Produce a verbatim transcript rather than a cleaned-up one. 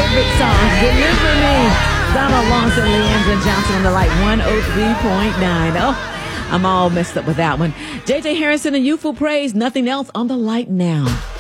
favorite song, Deliver Me. Donald Lawson, Leandra Johnson on the Light one oh three point nine. Oh, I'm all messed up with that one. J J Harrison and Youthful Praise, Nothing Else on the Light now.